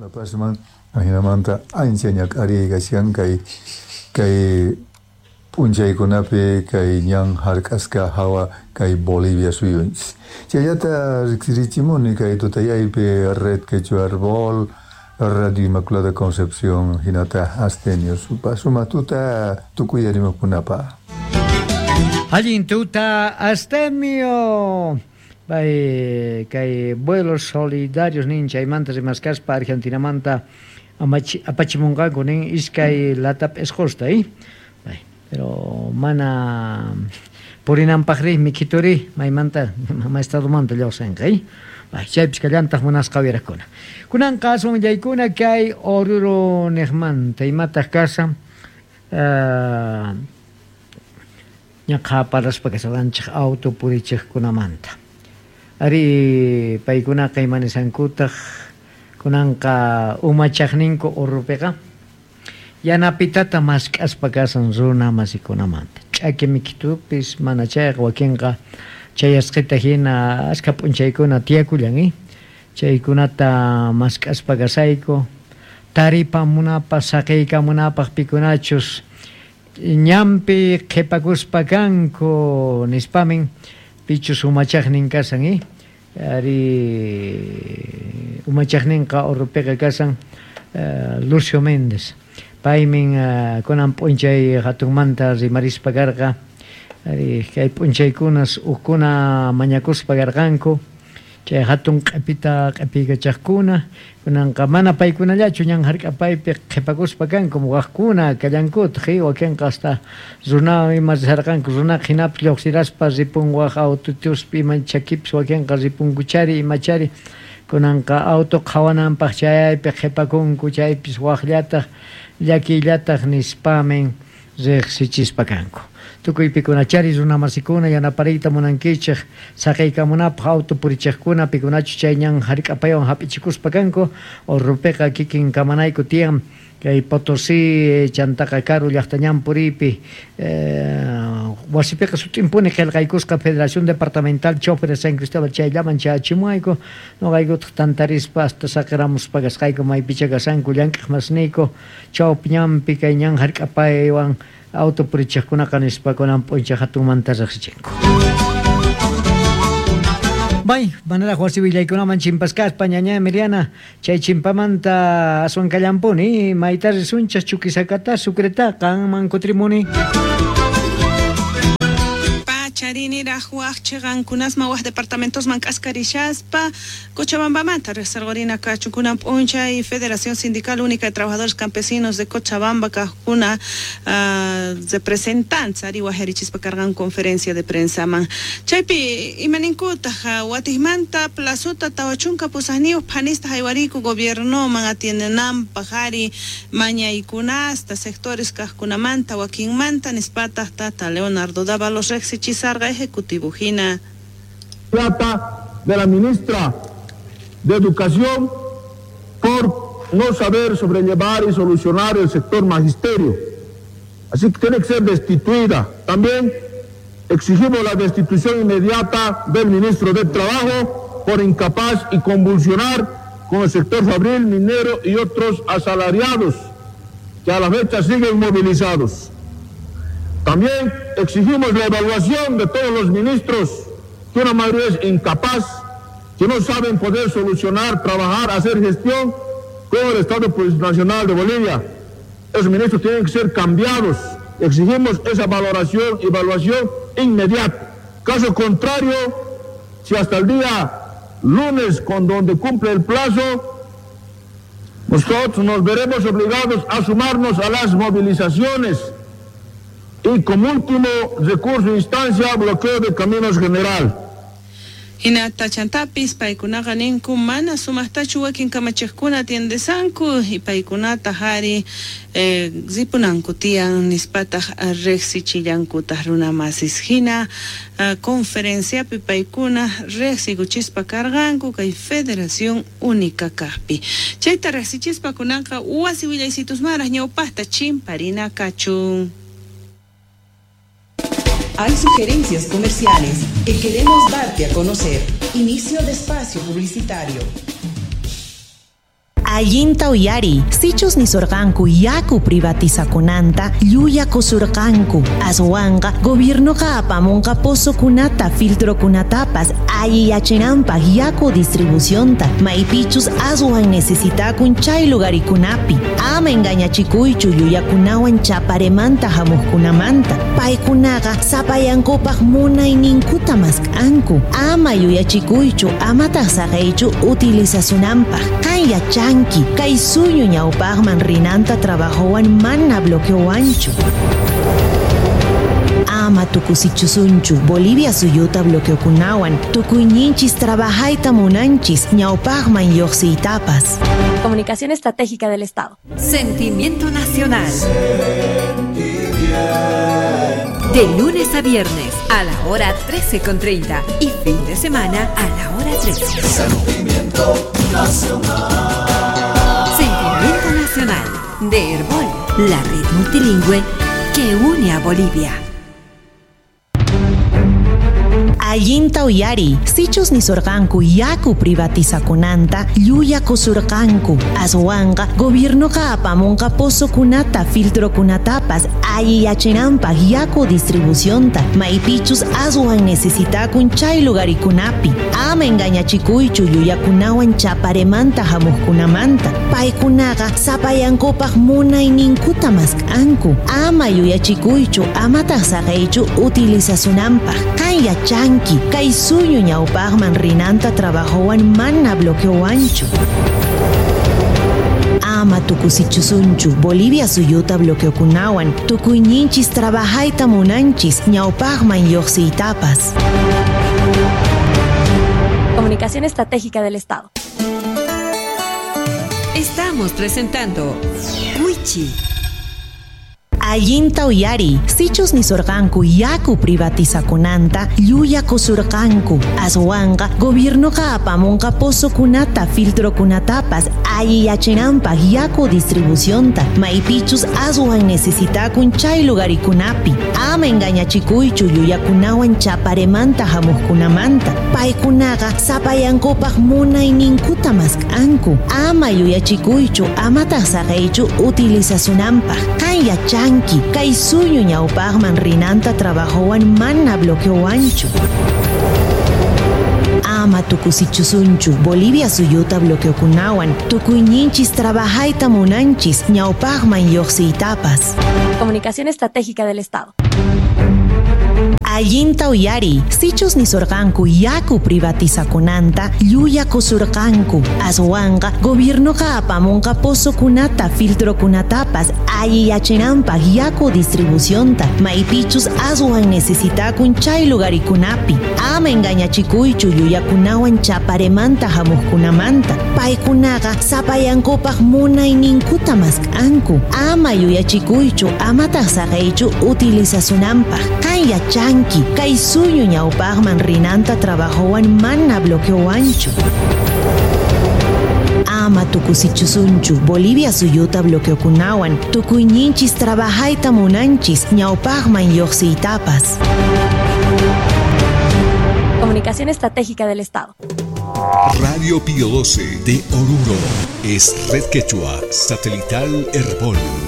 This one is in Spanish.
Pasman ahinamanta anchañak ariga sian kay punchaykunapi kay ñan hark'asqa hawa kay Bolivia suyunchis. Chayata riqsirichimuni kay tutayaypi Red Quechua Arbol, Radio Inmaculada Concepción hinata Astenio suma tuta tukuyarimukunapa. Allin tuta Astemio. Kay vuelos solidarios nin chaymantas rimasqaspa Argentinamanta apachimunqaku nin iskay latap esqosta pero mana purinanpaq riq mikhituri maymanta estadumanta lluqsinqa chaypis kallantaq munasqa wirakuna kunanqa aswanllaykuna kay Oruro niqmanta imataq kasa ñaqa paraspa kasalanchik auto purichiqkunamanta ari paykunaqa imanisankutaq kunanqa umachaqninku Urupiqa yanapitata mask'aspa kasan runa masikunamanta ch'aki mikhitupis mana chayqa wakinqa chayasqita hina ashka p'unchaykuna tiyakullan chaykunata mask'aspa kasayku taripamunapaq saqiykamunapaq pikunachus ñampi qhipakuspa kanku nispamin pichus umachaqnin kasan ari umachaqninqa Urupiqa kasan Lucio Méndez paymin kunan p'unchay hatunmanta rimarispa karqa ari kay p'unchaykunas ukkuna mañakuspa karqanku chay hatun q'ipikachaqkuna kunanqa mana paykunallachu ñan hark'apaypi qhipakuspa kanku waqkuna kallankutaq wakinqa hasta runa ima risarqanku runaqa hinapi lluqsiraspa ripun waq autotuspi ima chakipis wakinqa ripunkuchari imachari kunanqa auto qhawananpaq chaypi qhipakunku chaypis waqllataq llakillataq nispamin riqsichispa kanku tukuypikunachari runa masikuna yanapariyta munankichik saqiykamunapaq auto purichiqkuna pikunachu chay ñan hark'apaywan hap'ichikuspa kanku Urupiqa kikin kamanayku tiyan kay Potosí chantaqa karu llaqta ñan puriypi wasipiqa sutimpuni qillqaykusqa Federación Departamental Choferes San Cristóbal chayllaman chachimuayku noqaykutaq tantarispa hasta saqiramuspa kasqayku maypicha kasanku llank'aq masniyku chawpi ñanpi kay ñan hark'apaywan auto purichiqkunaqa nispa kunan p'uncha hatunmanta riqsichinku manaraq wasi willaykunaman chimpaskaspa ñaña Miriana chay chimpamanta aswan kallampuni mayta risunchas Chuquisacata Sucreta qanman kutrimuni chariniraq waqchiqankunasman waq departamentosman k'askarishaspa Cochabambamanta riqsarqurina kachukunan p'unchay Federación Sindical Única de Trabajadores Campesinos de Cochabamba kaqkuna representantes ari waherichispa karqan conferencia de prensaman chaypi imaninkutaq watijmanta plazota tawachunka pusaqniyuq phanista haywariku gobiernoman atiendenanpaq ari mañaykunasta sectores kaqkunamanta wakinmanta nispataq tata Leonardo Dávalos riqsichisarqa ejecutivo hina trata de la ministra de Educación por no saber sobrellevar y solucionar el sector magisterio. Así que tiene que ser destituida. También exigimos la destitución inmediata del ministro de Trabajo por incapaz y convulsionar con el sector fabril, minero y otros asalariados que a la fecha siguen movilizados. También exigimos la evaluación de todos los ministros, que una mayoría es incapaz, que no saben poder solucionar, trabajar, hacer gestión con el Estado Plurinacional de Bolivia. Esos ministros tienen que ser cambiados. Exigimos esa valoración y evaluación inmediata. Caso contrario, si hasta el día lunes, con donde cumple el plazo, nosotros nos veremos obligados a sumarnos a las movilizaciones y como último recurso de instancia, bloqueo de caminos general. Hinata chantapis paykunaqa ninku mana sumaqtachu wakin kamachiqkuna tiendesanku y paykunata hari zipunanku tiyan nispataq riqsichillankutaq runamasis hina conferenciapi paykuna riqsikuchispa karqanku kay Federación Única kaqpi chayta riqsichispa kunaqa wasi willaysitusmaraq ñawpaqta chimparina kachun. Hay sugerencias comerciales que queremos darte a conocer. Inicio de espacio publicitario. Allinta uyari, sichus nisorqanku yaku privatizakunanta, llullakusurqanku. Aswanga, gobiernoqa apamunqa pozokunata, filtrokunatapas, alliyachinanpaq yaku distribucionta, maypichus aswan necesitakun chay lugarikunapi. Ama engañachikuychu llullakunawan chaparemanta hamuqkunamanta. Paykunaqa sapayankupaq munayninkuta mask'anku. Ama lluyachikuychu, amataq saqaychu utilizasunanpaq. Kay yachanki, kay suyu ñawpaqman rinanta trabajowan mana bloqueowanchu. Ama tukusichusunchu, Bolivia suyuta bloqueokunawan, tukuyninchis trabajayta munanchis, ñawpaqman lluqsiytapas. Comunicación Estratégica del Estado. Sentimiento Nacional. De lunes a viernes a la hora 13:30 y fin de semana a la hora 13. Sentimiento Nacional. Sentimiento Nacional de Herbol, la red multilingüe que une a Bolivia. Allinta uyari, sichus nisorqanku yaku privatizakunanta, llullakusurqanku. Aswanga, gobiernoqa apamunqa pozokunata, filtrokunatapas, alliyachinanpaq yaku distribucionta, maypichus aswan necesitakun chay lugarikunapi. Ama engañachikuychu llullakunawan chaparemanta hamuqkunamanta. Paykunaqa sapayankupaq munayninkuta mask'anku. Ama lluyachikuychu, amataq saqaychu utilizasunanpaq. Kay yachanki, kay suyu ñawpaqman rinanta trabajowan mana bloqueowanchu. Ama tukusichusunchu, Bolivia suyuta bloqueokunawan, tukuyninchis trabajayta munanchis, ñawpaqman lluqsiytapas. Comunicación Estratégica del Estado. Estamos presentando Cuichi. Allinta uyari, sichus nisorqanku yaku privatizakunanta, llullakusurqanku. Aswanga, gobiernoqa apamunqa pozokunata, filtrokunatapas, alliyachinanpaq yaku distribucionta, maypichus aswan necesitakun chay lugarikunapi. Ama engañachikuychu llullakunawan chaparemanta hamuqkunamanta. Paykunaqa sapayankupaq munayninkuta mask'anku. Ama lluyachikuychu, amataq saqaychu utilizasunanpaq. Kay yachanki, kay suyu ñawpaqman rinanta trabajowan mana bloqueowanchu. Ama tukusichusunchu, Bolivia suyuta bloqueokunawan, tukuyninchis trabajayta munanchis, ñawpaqman lluqsiytapas. Comunicación Estratégica del Estado. Allinta uyari, sichus nisorqanku yaku privatizakunanta, llullakusurqanku. Aswanga, gobiernoqa apamunqa pozokunata, filtrokunatapas, alliyachinanpaq yaku distribucionta, maypichus aswan necesitakun chay lugarikunapi. Ama engañachikuychu llullakunawan chaparemanta hamuqkunamanta. Paykunaqa sapayankupaq munayninkuta mask'anku. Ama lluyachikuychu, amataq saqaychu utilizasunanpaq. Kay yachanki, kay suyu ñawpaqman rinanta trabajowan mana bloqueowanchu. Ama tukusichusunchu, Bolivia suyuta bloqueokunawan, tukuyninchis trabajayta munanchis, ñawpaqman lluqsiytapas. Comunicación Estratégica del Estado. Radio Pío 12 de Oruro es Red Quechua Satelital Herbol.